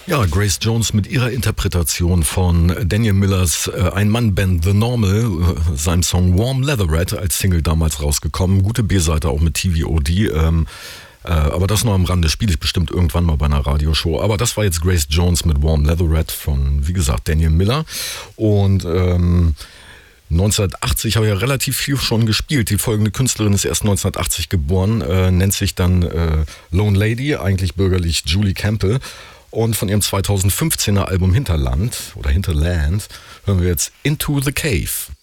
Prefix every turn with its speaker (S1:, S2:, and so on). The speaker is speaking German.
S1: Ja, Grace Jones mit ihrer Interpretation von Daniel Millers Ein-Mann-Band The Normal, seinem Song Warm Leatherette als Single damals rausgekommen. Gute B-Seite auch mit TVOD. Aber das noch am Rande, spiele ich bestimmt irgendwann mal bei einer Radioshow. Aber das war jetzt Grace Jones mit Warm Leatherette von, wie gesagt, Daniel Miller. Und 1980 habe ich ja relativ viel schon gespielt. Die folgende Künstlerin ist erst 1980 geboren, nennt sich dann Lone Lady, eigentlich bürgerlich Julie Campbell. Und von ihrem 2015er Album Hinterland oder Hinterland hören wir jetzt Into the Cave.